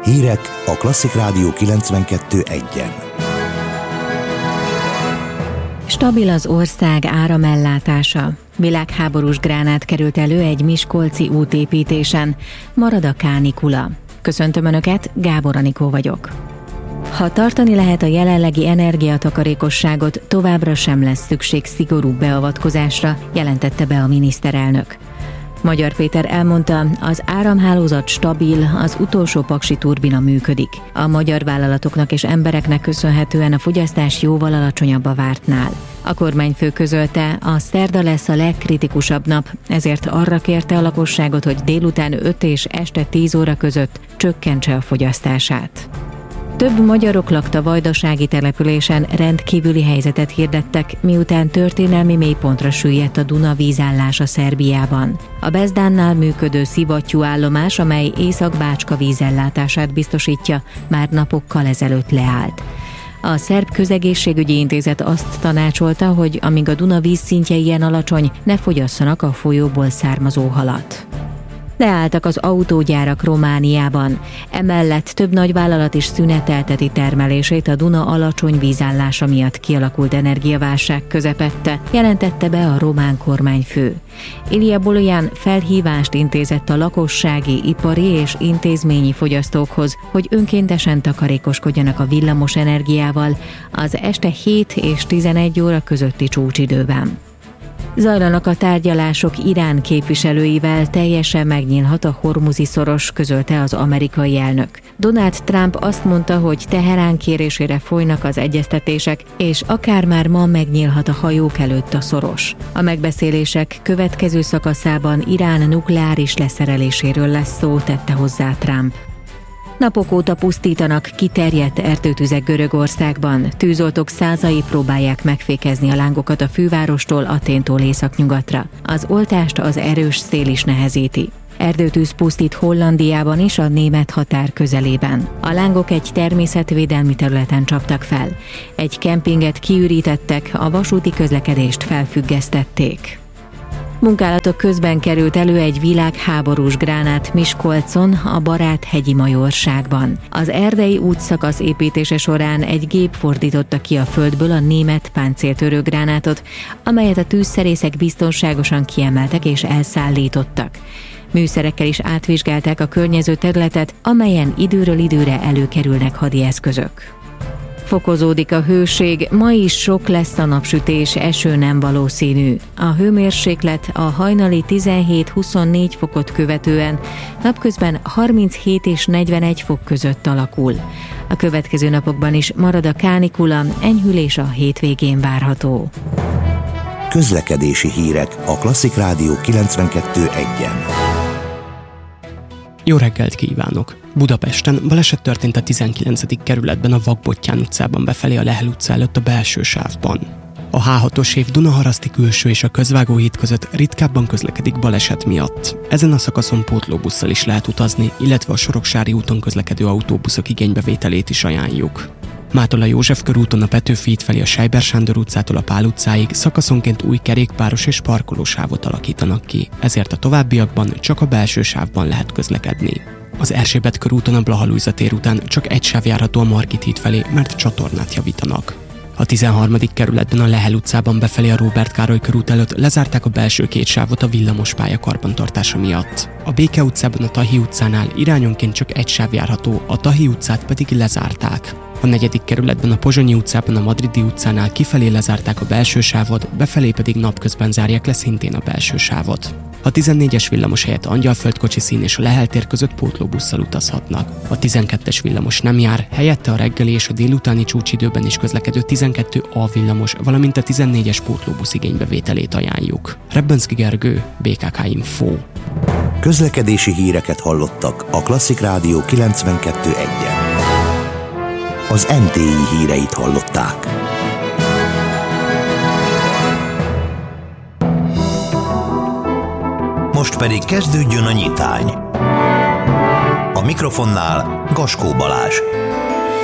Hírek a Klasszik Rádió 92.1-en. Stabil az ország áramellátása. Világháborús gránát került elő egy miskolci útépítésen. Marad a kánikula. Köszöntöm Önöket, Gábor Anikó vagyok. Ha tartani lehet a jelenlegi energiatakarékosságot, továbbra sem lesz szükség szigorúbb beavatkozásra, jelentette be a miniszterelnök. Magyar Péter elmondta, az áramhálózat stabil, az utolsó paksi turbina működik. A magyar vállalatoknak és embereknek köszönhetően a fogyasztás jóval alacsonyabb a vártnál. A kormányfő közölte, a szerda lesz a legkritikusabb nap, ezért arra kérte a lakosságot, hogy délután 5 és este 10 óra között csökkentse a fogyasztását. Több magyarok lakta vajdasági településen rendkívüli helyzetet hirdettek, miután történelmi mélypontra süllyedt a Duna vízállása Szerbiában. A Bezdánnál működő szivattyúállomás, amely Észak-Bácska vízellátását biztosítja, már napokkal ezelőtt leállt. A Szerb Közegészségügyi Intézet azt tanácsolta, hogy amíg a Duna vízszintje ilyen alacsony, ne fogyasszanak a folyóból származó halat. Leálltak az autógyárak Romániában. Emellett több nagyvállalat is szünetelteti termelését a Duna alacsony vízállása miatt kialakult energiaválság közepette, jelentette be a román kormányfő. Ilia Bolojan felhívást intézett a lakossági, ipari és intézményi fogyasztókhoz, hogy önkéntesen takarékoskodjanak a villamos energiával az este 7 és 11 óra közötti csúcsidőben. Zajlanak a tárgyalások Irán képviselőivel, teljesen megnyílhat a Hormuzi szoros, közölte az amerikai elnök. Donald Trump azt mondta, hogy Teherán kérésére folynak az egyeztetések, és akár már ma megnyílhat a hajók előtt a szoros. A megbeszélések következő szakaszában Irán nukleáris leszereléséről lesz szó, tette hozzá Trump. Napok óta pusztítanak kiterjedt erdőtüzek Görögországban. Tűzoltók százai próbálják megfékezni a lángokat a fővárostól, Athéntól északnyugatra. Az oltást az erős szél is nehezíti. Erdőtűz pusztít Hollandiában is, a német határ közelében. A lángok egy természetvédelmi területen csaptak fel. Egy kempinget kiürítettek, a vasúti közlekedést felfüggesztették. Munkálatok közben került elő egy világháborús gránát Miskolcon, a Baráthegyi Majorságban. Az erdei útszakasz építése során egy gép fordította ki a földből a német páncéltörő gránátot, amelyet a tűzszerészek biztonságosan kiemeltek és elszállítottak. Műszerekkel is átvizsgálták a környező területet, amelyen időről időre előkerülnek hadi eszközök. Fokozódik a hőség, ma is sok lesz a napsütés, eső nem valószínű. A hőmérséklet a hajnali 17-24 fokot követően napközben 37 és 41 fok között alakul. A következő napokban is marad a kánikula, enyhülés a hétvégén várható. Közlekedési hírek a Klasszik Rádió 92.1-en. Jó reggelt kívánok! Budapesten baleset történt a 19. kerületben a Vakbottyán utcában befelé a Lehel utca előtt a belső sávban. A H6-os év Dunaharaszti külső és a Közvágóhíd között ritkábban közlekedik baleset miatt. Ezen a szakaszon pótlóbusszal is lehet utazni, illetve a Soroksári úton közlekedő autóbuszok igénybevételét is ajánljuk. Mától a József körúton a Petőfi híd felé a Sejber Sándor utcától a Pál utcáig szakaszonként új kerékpáros és parkolósávot alakítanak ki, ezért a továbbiakban csak a belső sávban lehet közlekedni. Az Erzsébet körúton a Blaha Lujza tér után csak egy sáv járható a Margit híd felé, mert csatornát javítanak. A 13. kerületben a Lehel utcában befelé a Róbert Károly körút előtt lezárták a belső két sávot a villamospálya karbantartása miatt. A Béke utcában a Tahi utcánál irányonként csak egy sáv járható, a Tahi utcát pedig lezárták. A 4. kerületben a Pozsonyi utcában a Madridi utcánál kifelé lezárták a belső sávot, befelé pedig napközben zárják le szintén a belső sávot. A 14-es villamos helyett Angyalföld szín és a Lehel tér között pótlóbusszal utazhatnak. A 12-es villamos nem jár, helyette a reggeli és a délutáni csúcsidőben is közlekedő 12A villamos, valamint a 14-es pótlóbusz igénybevételét ajánljuk. Rebbenszky Gergő, BKK Info. Közlekedési híreket hallottak a Klasszik Rádió 92.1-en. Az MTI híreit hallották. Most pedig kezdődjön a nyitány. A mikrofonnál Gaskó Balázs.